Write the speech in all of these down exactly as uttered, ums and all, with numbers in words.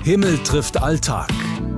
Himmel trifft Alltag.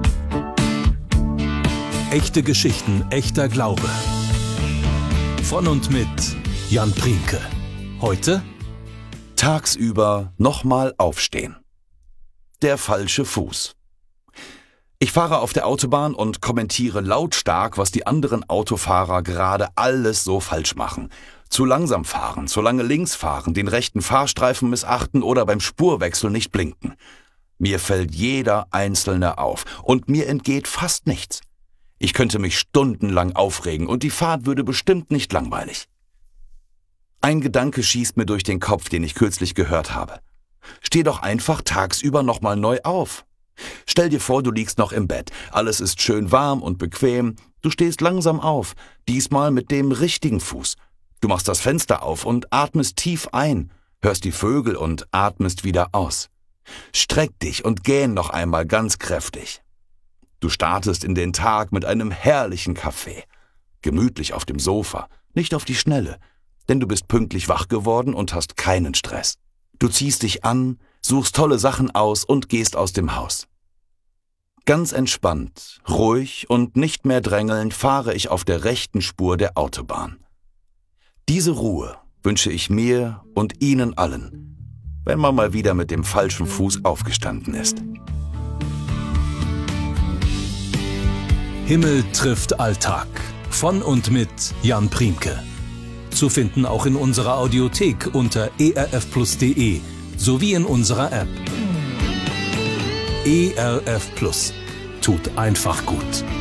Echte Geschichten, echter Glaube. Von und mit Jan Priemke. Heute: Tagsüber nochmal aufstehen. Der falsche Fuß. Ich fahre auf der Autobahn und kommentiere lautstark, was die anderen Autofahrer gerade alles so falsch machen. Zu langsam fahren, zu lange links fahren, den rechten Fahrstreifen missachten oder beim Spurwechsel nicht blinken. Mir fällt jeder Einzelne auf und mir entgeht fast nichts. Ich könnte mich stundenlang aufregen und die Fahrt würde bestimmt nicht langweilig. Ein Gedanke schießt mir durch den Kopf, den ich kürzlich gehört habe. Steh doch einfach tagsüber nochmal neu auf. Stell dir vor, du liegst noch im Bett, alles ist schön warm und bequem, du stehst langsam auf, diesmal mit dem richtigen Fuß. Du machst das Fenster auf und atmest tief ein, hörst die Vögel und atmest wieder aus. Streck dich und gähn noch einmal ganz kräftig. Du startest in den Tag mit einem herrlichen Kaffee. Gemütlich auf dem Sofa, nicht auf die Schnelle, denn du bist pünktlich wach geworden und hast keinen Stress. Du ziehst dich an, suchst tolle Sachen aus und gehst aus dem Haus. Ganz entspannt, ruhig und nicht mehr drängelnd fahre ich auf der rechten Spur der Autobahn. Diese Ruhe wünsche ich mir und Ihnen allen, wenn man mal wieder mit dem falschen Fuß aufgestanden ist. Himmel trifft Alltag. Von und mit Jan Priemke. Zu finden auch in unserer Audiothek unter e r f plus punkt d e sowie in unserer App. E R F Plus. Tut einfach gut.